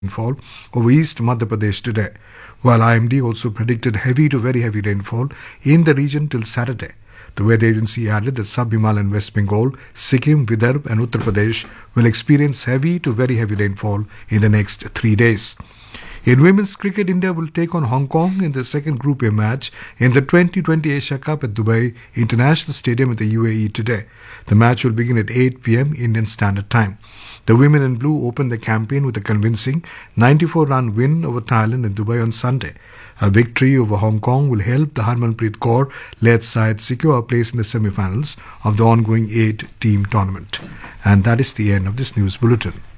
rainfall over East Madhya Pradesh today, while IMD also predicted heavy to very heavy rainfall in the region till Saturday. The weather agency added that Sub-Himalayan West Bengal, Sikkim, Vidarbha and Uttar Pradesh will experience heavy to very heavy rainfall in the next 3 days. In women's cricket, India will take on Hong Kong in the second Group A match in the 2020 Asia Cup at Dubai International Stadium in the UAE today. The match will begin at 8 p.m. Indian Standard Time. The women in blue opened the campaign with a convincing 94-run win over Thailand in Dubai on Sunday. A victory over Hong Kong will help the Harmanpreet Kaur-led side secure a place in the semi-finals of the ongoing 8-team tournament. And that is the end of this news bulletin.